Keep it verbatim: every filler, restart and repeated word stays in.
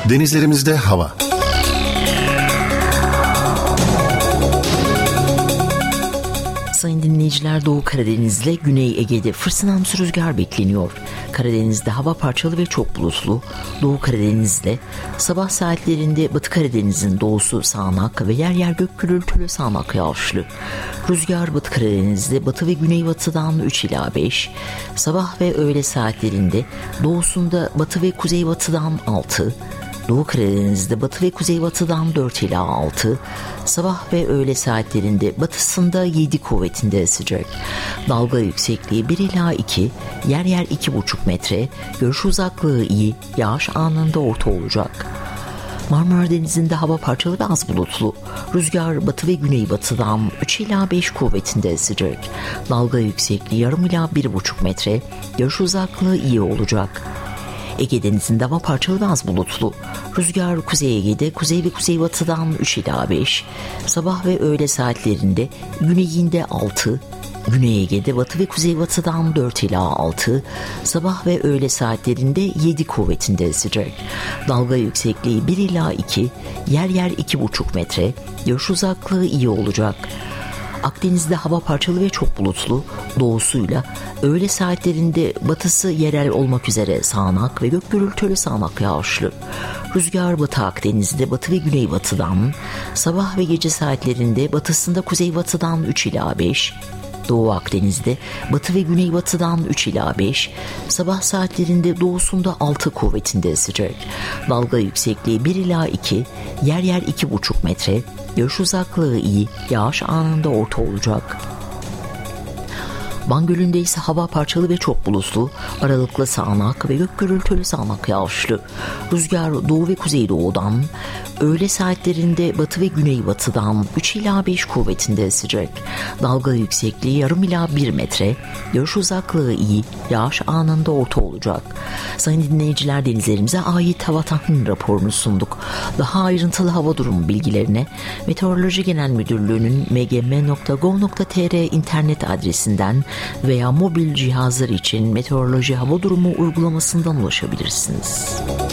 Denizlerimizde hava. Sayın dinleyiciler, Doğu Karadeniz'le Güney Ege'de fırtınamsı rüzgar bekleniyor. Karadeniz'de hava parçalı ve çok bulutlu. Doğu Karadeniz'de sabah saatlerinde Batı Karadeniz'in doğusu sağanak ve yer yer gök gürültülü sağanak yağışlı. Rüzgar Batı Karadeniz'de batı ve güneybatıdan üç ila beş, sabah ve öğle saatlerinde doğusunda batı ve kuzeybatıdan altı, Doğu Karadeniz'de batı ve kuzeybatıdan dört ila altı, sabah ve öğle saatlerinde batısında yedi kuvvetinde esecek. Dalga yüksekliği bir ila iki, yer yer iki buçuk metre, görüş uzaklığı iyi, yağış anında orta olacak. Marmara Denizi'nde hava parçalı ve az bulutlu. Rüzgar batı ve güneybatıdan üç ila beş kuvvetinde esecek. Dalga yüksekliği yarım ila bir buçuk metre, görüş uzaklığı iyi olacak. Ege Denizi'nde hava parçalı ve az bulutlu. Rüzgar Kuzey Ege'de kuzey ve kuzeybatıdan üç ila beş, sabah ve öğle saatlerinde güneyinde altı, Güney Ege'de batı ve kuzeybatıdan dört ila altı, sabah ve öğle saatlerinde yedi kuvvetinde esecek. Dalga yüksekliği bir ila iki, yer yer iki buçuk metre, görüş uzaklığı iyi olacak. Akdeniz'de hava parçalı ve çok bulutlu, doğusuyla öğle saatlerinde batısı yerel olmak üzere sağanak ve gök gürültülü sağanak yağışlı. Rüzgar Batı Akdeniz'de batı ve güneybatıdan, sabah ve gece saatlerinde batısında kuzeybatıdan üç ila beş, Doğu Akdeniz'de batı ve güneybatıdan üç ila beş, sabah saatlerinde doğusunda altı kuvvetinde esecek. Dalga yüksekliği bir ila iki, yer yer iki buçuk metre, görüş uzaklığı iyi, yağış anında orta olacak. Van Gölü'nde ise hava parçalı ve çok bulutlu, aralıklı sağanak ve gök gürültülü sağanak yağışlı. Rüzgar doğu ve kuzeydoğudan, öğle saatlerinde batı ve güneybatıdan üç ila beş kuvvetinde esecek. Dalga yüksekliği yarım ila bir metre, görüş uzaklığı iyi, yağış anında orta olacak. Sayın dinleyiciler, denizlerimize ait hava tahmin raporunu sunduk. Daha ayrıntılı hava durumu bilgilerine Meteoroloji Genel Müdürlüğü'nün m g m nokta gov nokta t r internet adresinden veya mobil cihazlar için meteoroloji hava durumu uygulamasından ulaşabilirsiniz.